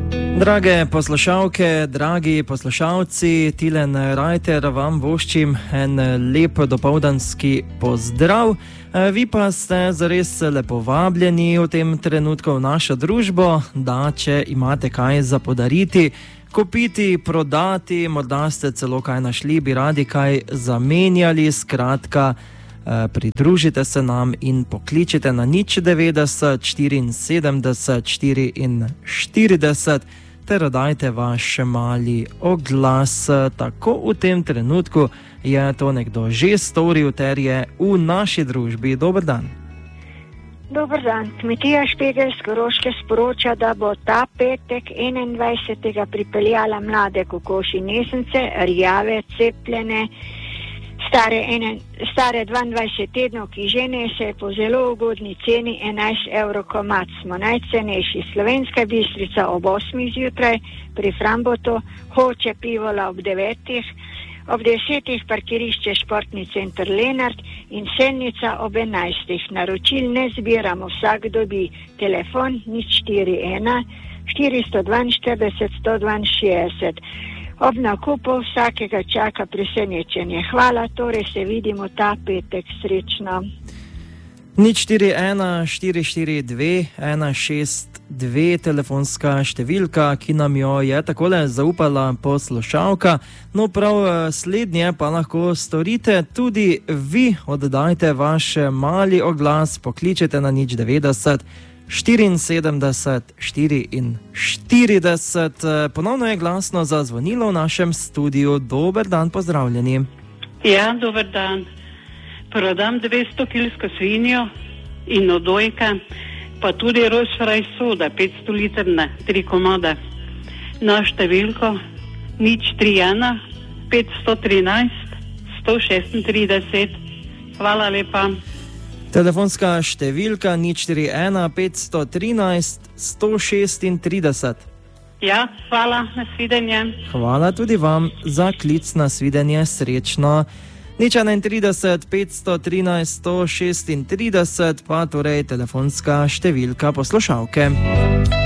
Drage poslušalke, dragi poslušalci, Tilen Rajter vam voščim en lep dopoldanski pozdrav. Vi pa ste zares lepo vabljeni v tem trenutku v našo družbo, da če imate kaj za podariti, kupiti, prodati, morda ste celo kaj našli, bi radi kaj zamenjali, skratka, pridružite se nam in pokličite na 090 74 44 ter dajte vaš mali oglas. Tako v tem trenutku je to nekdo že storil ter je v naši družbi. Dober dan. Dober dan. Kmetija Špegel z Koroške sporoča, da bo ta petek 21. pripeljala mlade kokoši nesence, rjave, cepljene, stare 22 tednov, ki žene se po zelo ugodni ceni 11 evrov komad. Smo najcenejši. Slovenska Bistrica ob 8 zjutraj, pri Frambotu, Hoče Pivola ob 9, ob 10 parkirišče Športni center Lenart in Selnica ob 11. Naročil ne zbiramo, vsak dobi. Telefon 041 442 162. Ob nakupu vsakega čaka presenečenje. Hvala, torej se vidimo ta petek. Srečno. 041 442 162 telefonska številka, ki nam jo je takole zaupala poslušalka. No, prav slednje pa lahko storite tudi vi. Oddajte vaš mali oglas, pokličete na 090 74 44. Ponovno je glasno zazvonilo v našem studiu. Dober dan, pozdravljeni. Ja, dober dan. Prodam 200 kilsko svinjo in odojka, pa tudi rozfraj soda, 500 litrna, 3 komada. Na številko 031 513 136. Hvala lepa. Telefonska številka 041 513 136. Ja, hvala, nasvidenje. Hvala tudi vam za klic, nasvidenje, srečno. 031 513 136 pa torej telefonska številka poslušalke.